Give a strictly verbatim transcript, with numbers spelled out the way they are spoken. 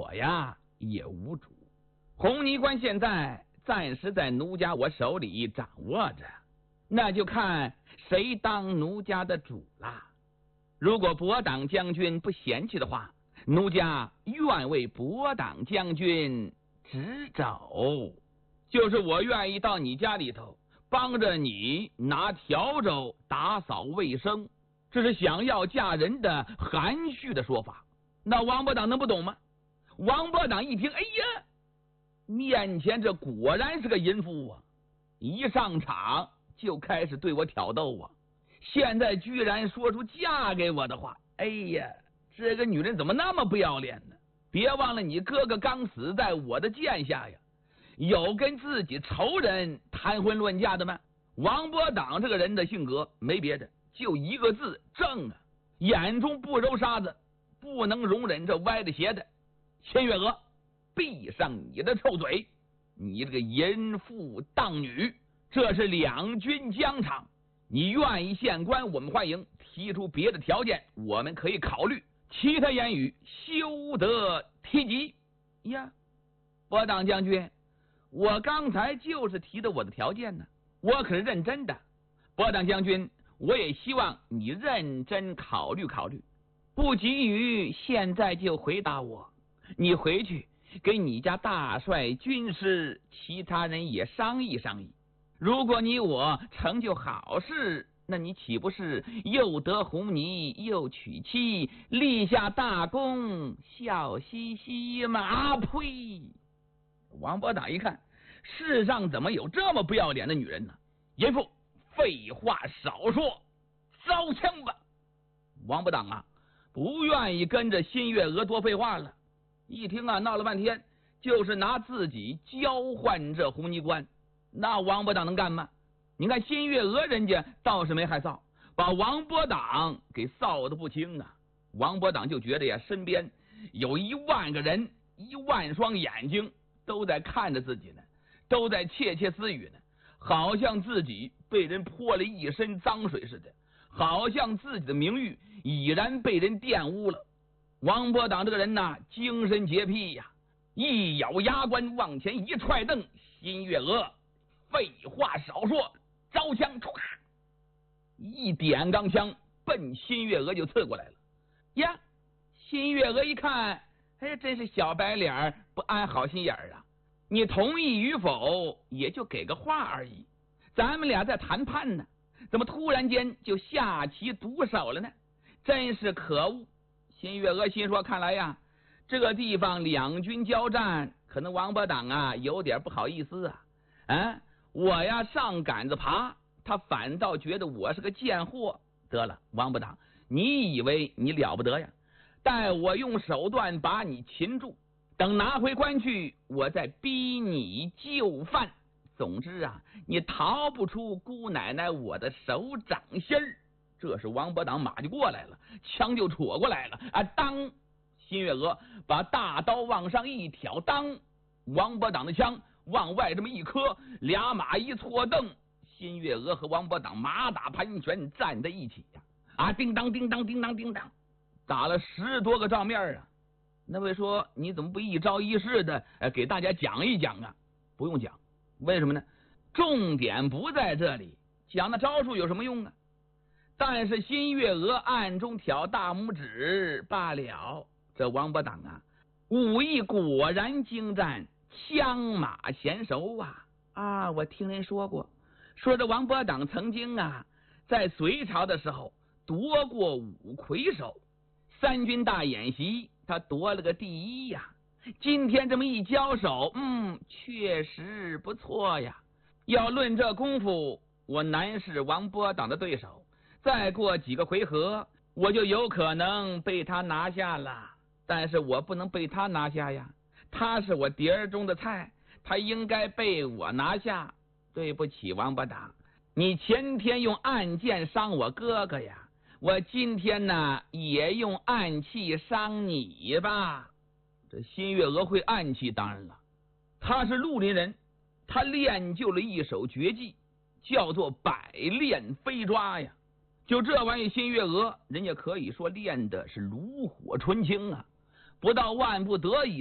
我呀也无主。红泥关现在暂时在奴家我手里掌握着，那就看谁当奴家的主啦。如果伯党将军不嫌弃的话，奴家愿为伯党将军执肘，就是我愿意到你家里头帮着你拿笤帚打扫卫生，这是想要嫁人的含蓄的说法。那王伯党能不懂吗？王伯党一听，哎呀，面前这果然是个淫妇啊，一上场就开始对我挑逗啊，现在居然说出嫁给我的话，哎呀，这个女人怎么那么不要脸呢？别忘了你哥哥刚死在我的剑下呀，有跟自己仇人谈婚论嫁的吗？王伯党这个人的性格没别的，就一个字，正啊，眼中不揉沙子，不能容忍这歪的斜的。千月娥，闭上你的臭嘴，你这个淫妇荡女，这是两军疆场，你愿意县官我们欢迎，提出别的条件我们可以考虑，其他言语休得提及呀。伯党将军，我刚才就是提的我的条件呢，我可是认真的。伯党将军，我也希望你认真考虑考虑，不急于现在就回答我，你回去给你家大帅军师其他人也商议商议，如果你我成就好事，那你岂不是又得红泥又娶妻，立下大功，笑嘻嘻吗？啊呸！王伯党一看，世上怎么有这么不要脸的女人呢？淫妇，废话少说，招枪吧！王伯党啊，不愿意跟着新月娥多废话了。一听啊，闹了半天就是拿自己交换这红泥关，那王伯党能干吗？你看新月娥人家倒是没害臊，把王伯党给臊得不轻啊。王伯党就觉得呀，身边有一万个人，一万双眼睛都在看着自己呢，都在窃窃私语呢，好像自己被人泼了一身脏水似的，好像自己的名誉已然被人玷污了。王伯党这个人呐，精神洁癖呀，一咬牙关往前一踹蹬，新月娥，废话少说，招枪，唰，一点钢枪奔新月娥就刺过来了。呀，新月娥一看，哎，真是小白脸不安好心眼啊，你同意与否也就给个话而已，咱们俩在谈判呢，怎么突然间就下棋毒手了呢？真是可恶。新月娥心说，看来呀，这个地方两军交战，可能王伯党啊有点不好意思啊。啊，我呀上杆子爬，他反倒觉得我是个贱货。得了，王伯党，你以为你了不得呀？待我用手段把你擒住，等拿回关去，我再逼你就范。总之啊，你逃不出姑奶奶我的手掌心儿。这时王伯党马就过来了，枪就戳过来了啊！当，新月娥把大刀往上一挑，当，王伯党的枪往外这么一磕，俩马一错蹬，新月娥和王伯党马打盘旋站在一起呀！啊，叮当叮当叮当叮当，打了十多个照面啊！那位说，你怎么不一招一式的呃给大家讲一讲啊？不用讲，为什么呢？重点不在这里，讲那招数有什么用啊？但是新月娥暗中挑大拇指罢了。这王伯党啊，武艺果然精湛，枪马娴熟啊！啊，我听人说过，说这王伯党曾经啊，在隋朝的时候夺过五魁首，三军大演习他夺了个第一呀。今天这么一交手，嗯，确实不错呀。要论这功夫，我难是王伯党的对手。再过几个回合，我就有可能被他拿下了。但是我不能被他拿下呀，他是我碟儿中的菜，他应该被我拿下。对不起，王伯党，你前天用暗箭伤我哥哥呀，我今天呢也用暗器伤你吧。这新月娥会暗器，当然了，他是绿林人，他练就了一手绝技，叫做百炼飞抓呀。就这玩意，新月娥人家可以说练的是炉火纯青啊，不到万不得已